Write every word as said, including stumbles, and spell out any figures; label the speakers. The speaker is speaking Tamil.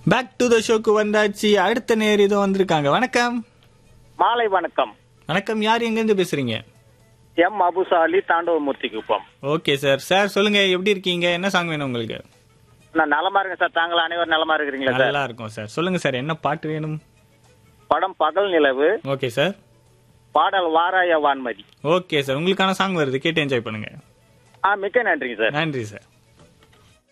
Speaker 1: பேக் டு த ஷோக்கு வந்தாச்சு. அடுத்த நேர் இதோ வந்திருக்காங்க. வணக்கம்.
Speaker 2: மாலை வணக்கம்.
Speaker 1: வணக்கம். யார் எங்க இருந்து பேசுறீங்க?
Speaker 2: எம் அபுசாலி, தாண்டவமூர்த்தி குப்பம்.
Speaker 1: Okay sir. சார் சொல்லுங்க, எப்படி இருக்கீங்க? என்ன சாங் வேணும் உங்களுக்கு?
Speaker 2: நான் நலமா இருக்கேன் சார். தாங்கள் அனைவரும் நலமா இருக்கிறீங்களா சார்?
Speaker 1: நல்லா இருக்கும் சார். சொல்லுங்க சார், என்ன பாட்டு வேணும்?
Speaker 2: படம் பகல் நிலவு.
Speaker 1: Okay sir.
Speaker 2: பாடல் வாராய வான்மதி.
Speaker 1: ஓகே சார், உங்களுக்கான சாங் வருது, கேட்டு என்ஜாய் பண்ணுங்க.
Speaker 2: ஆ, மிக்க நன்றிங்க சார்.
Speaker 1: நன்றி சார்.